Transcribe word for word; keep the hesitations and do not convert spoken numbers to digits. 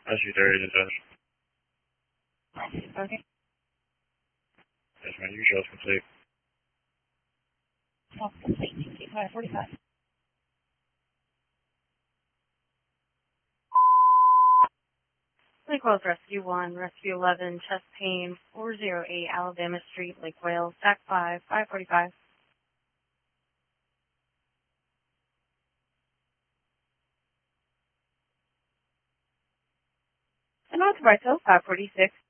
I see there is a... Okay. Yes, ma'am. Your show's complete. Oh, complete. Thank you. five forty-five. Lake Wales Rescue one, Rescue eleven, chest pain, four oh eight Alabama Street, Lake Wales, S A C five, five forty-five. And on to Bartow, five forty-six.